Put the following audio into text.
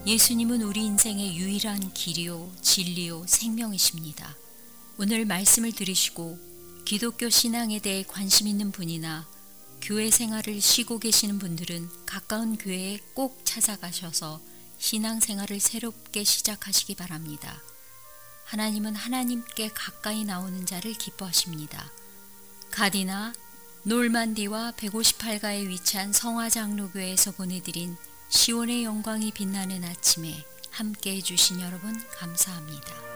예수님은 우리 인생의 유일한 길이요, 진리요, 생명이십니다. 오늘 말씀을 들으시고 기독교 신앙에 대해 관심 있는 분이나 교회 생활을 쉬고 계시는 분들은 가까운 교회에 꼭 찾아가셔서 신앙생활을 새롭게 시작하시기 바랍니다. 하나님은 하나님께 가까이 나오는 자를 기뻐하십니다. 가디나, 놀만디와 158가에 위치한 성화장로교회에서 보내드린 시온의 영광이 빛나는 아침에 함께해 주신 여러분 감사합니다.